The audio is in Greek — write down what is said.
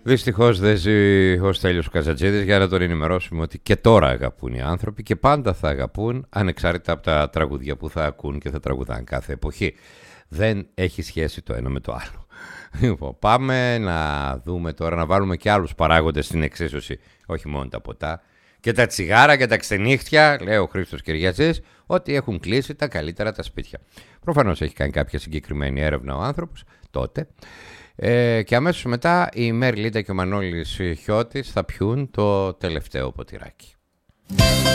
Δυστυχώς δεν ζει ο Στέλιος Καζατζίδης για να τον ενημερώσουμε ότι και τώρα αγαπούν οι άνθρωποι και πάντα θα αγαπούν, ανεξάρτητα από τα τραγούδια που θα ακούν και θα τραγουδάνε κάθε εποχή. Δεν έχει σχέση το ένα με το άλλο. Λοιπόν, πάμε να δούμε τώρα, να βάλουμε και άλλους παράγοντες στην εξίσωση, όχι μόνο τα ποτά. Και τα τσιγάρα και τα ξενύχτια, λέει ο Χρήστος Κυριαζής, ότι έχουν κλείσει τα καλύτερα τα σπίτια. Προφανώς έχει κάνει κάποια συγκεκριμένη έρευνα ο άνθρωπος τότε. Και αμέσως μετά η Μέρη Λίντα και ο Μανώλης Χιώτης θα πιούν το τελευταίο ποτηράκι.